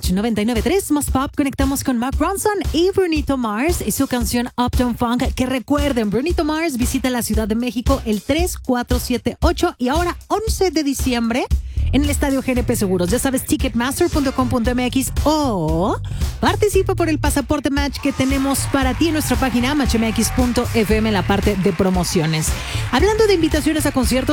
Match 99.3 Más Pop. Conectamos con Mark Ronson y Brunito Mars y su canción Uptown Funk. Que recuerden, Brunito Mars visita la Ciudad de México el 3, 4, 7, 8 y ahora 11 de diciembre en el Estadio GNP Seguros. Ya sabes, ticketmaster.com.mx o participa por el pasaporte Match que tenemos para ti en nuestra página matchmx.fm en la parte de promociones. Hablando de invitaciones a conciertos,